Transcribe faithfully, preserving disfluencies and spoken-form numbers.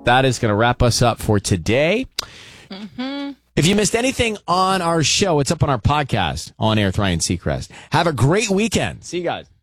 that is going to wrap us up for today. Mm-hmm. If you missed anything on our show, it's up on our podcast, On Air with Ryan Seacrest. Have a great weekend. See you guys.